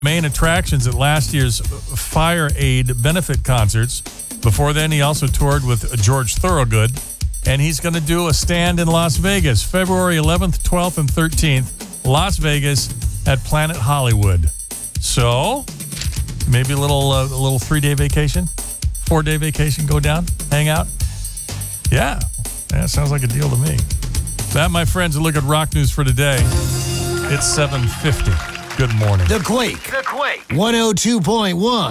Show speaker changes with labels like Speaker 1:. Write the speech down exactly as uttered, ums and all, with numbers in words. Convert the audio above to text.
Speaker 1: main attractions at last year's Fire Aid benefit concerts. Before then, he also toured with George Thorogood, and he's going to do a stand in Las Vegas, February eleventh, twelfth, and thirteenth, Las Vegas at Planet Hollywood. So, maybe a little uh, a little three-day vacation, four-day vacation, go down, hang out. Yeah, that sounds like a deal to me. That, my friends, a look at rock news for today. It's seven fifty. Good morning.
Speaker 2: The Quake. The Quake. one oh two point one.